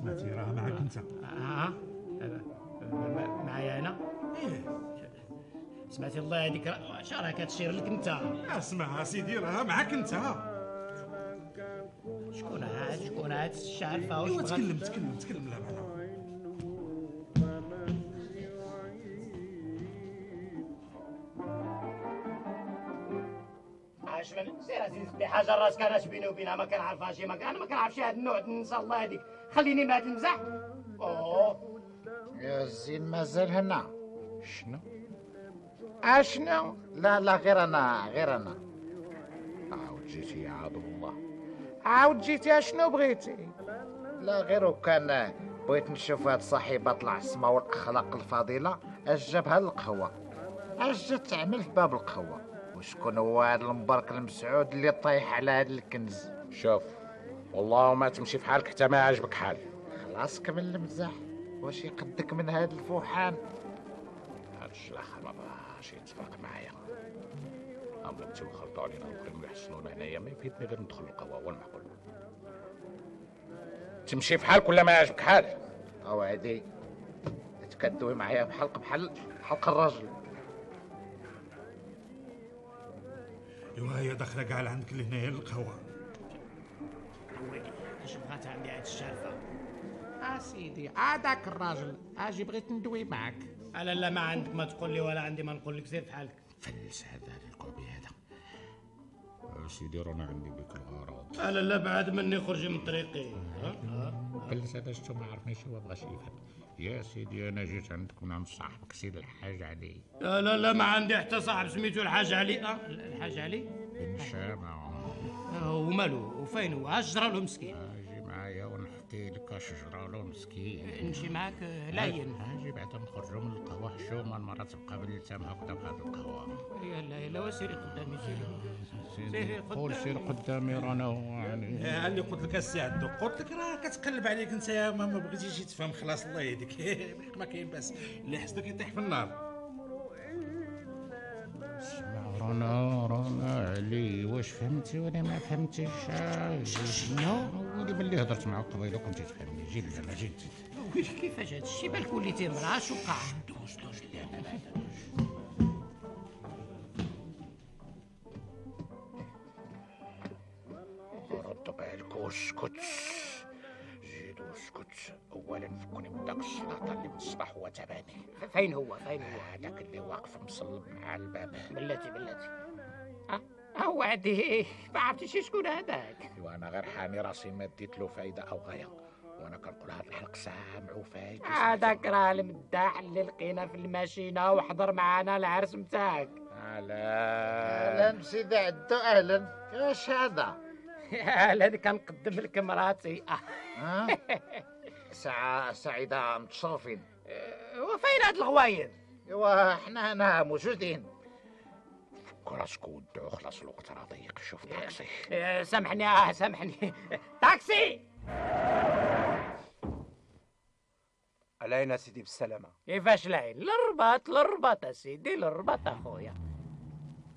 سمعتي راه معاك انت. معايا انا؟ سمعتي الله هذيك اش راه كتشير لك انت؟ اسمع سيدي راه معاك انت. شكون هاد الشعر فاوش ايوا تكلم لا معنى. عاش من سير ازيد حاجه راسك انا بيني وبينها ما كنعرفهاش انا ما كنعرفش هاد النوع ننسى الله هذيك خليني ما تمزح. يا زين مازال هنا. شنو؟ اشنو؟ لا غير انا عاود جيتي يا عبد الله. عاود جيتي اشنو بغيتي؟ لا غير كان بغيت نشوف هاد صاحبة العصمة والاخلاق الفضيلة اش جابها للقهوة، اش جات تعمل في باب القهوة، وشكون هو هاد المبارك المسعود اللي طايح على هاد الكنز. شوف والله ما تمشي في حالك حتى ما عجبك حال. خلاص كمل المزاح، واش يقدك من هاد الفوحان؟ هاد الشلاخ ما بغاش يتفرق معايا، بغيتو يخلطوا علينا الاخرين ويحصلونا هنايا، ما يفيدني غير ندخل القهوه هو المعقول. تمشي في حالك ولا ما عجبك حال؟ اوعدي تكدوي معايا بحال الراجل. ايوا هي داخله كاع عندك لهنايا القهوه. ويلي اش بغات عندي هاد الشارفه؟ سيدي هذاك الراجل اجي بغيت ندوي معك. لا ما عندك ما تقول لي ولا عندي ما نقول لك، سير في حالك. فلس هذا الكوبي هذا. سيدي رانا عندي بك الغرض. لا بعد مني خرجي من طريقي. فلس هذا شتو ما عرفنيش هو بغاش يفهم. يا سيدي انا جيت عندك من عند صاحبك سيد الحاج علي. لا ما عندي حتى صاحب سميتو الحاج علي. الحاج علي بن شامع. ومالو وفين هو؟ اش جرى له مسكين؟ اجي معايا ونحكي لك اش جرى له مسكين. نمشي معاك لاين. اجي بعدا نخرجوا من القهوه حشومه، المرة تبقى بلتام هكذا بهاد القهوه. يلا وسيري قدامي سيري قول سير قدامي رانا يعني. اللي قلت لك السي عبدو، قلت لك راه كتقلب عليك انت يا ما بغيتيش تفهم. خلاص الله يهديك. بالحق ما كاين باس، اللي حسدك يطيح في النار. اسمع رانا علي، واش فهمتي ولا ما فهمتيش؟ شنو؟ ولي ملي هضرت معاك قبيله كنت تفهمني. جي زعما جي كيفاش هاد الشيء بالك وليتي مرا؟ اش وقع؟ دوز رد بالك واسكت. زيد واسكت. اولا فكني من داك الشلاطه اللي من الصباح هو تباني. فين هو؟ هذاك اللي واقف مصلب مع الباب. بلاتي هو عندي ما عرفتيش شكون هذاك. وانا غير حامي راسي ما ديت له فايده او غايه، وانا كنقول هاد الحلق سامعو فايت. هذاك راه المداح اللي لقينا في الماشينه وحضر معانا العرس نتاعك. اهلا سيدي عدو. اهلا. اش هذا؟ اهلا كنقدم لك مراتي. ساعة سعيدة متشرفين. وفين هاد الغواير؟ ايوا حنا هنا موجودين. فك راسك ودعو خلاص الوقت راه ضيق. شوف طاكسي. سامحني طاكسي. علينا سيدي بالسلامة. كيفاش العين؟ للرباط اسيدي، للرباط اخويا.